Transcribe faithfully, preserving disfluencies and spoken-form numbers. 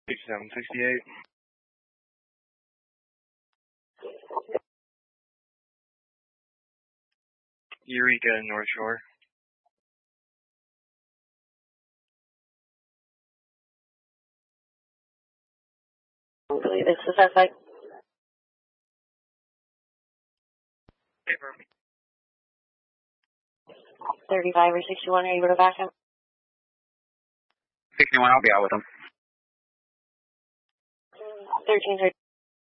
sixty-seven sixty-eight. Eureka, North Shore. I believe it's the suspect. thirty-five or sixty-one, are you able to back him? sixty-one, I'll be out with him. thirteen